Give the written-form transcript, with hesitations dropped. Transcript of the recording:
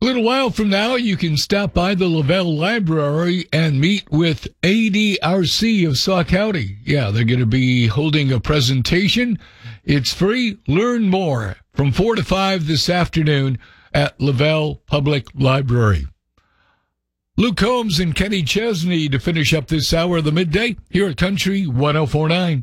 A little while from now, you can stop by the Lavelle Library and meet with ADRC of Sauk County. Yeah, they're going to be holding a presentation. It's free. Learn more from 4 to 5 this afternoon at Lavelle Public Library. Luke Combs and Kenny Chesney to finish up this hour of the midday here at Country 104.9.